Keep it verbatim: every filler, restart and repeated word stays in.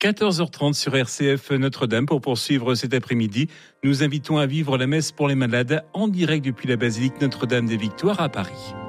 quatorze heures trente sur R C F Notre-Dame. Pour poursuivre cet après-midi, nous invitons à vivre la messe pour les malades en direct depuis la basilique Notre-Dame des Victoires à Paris.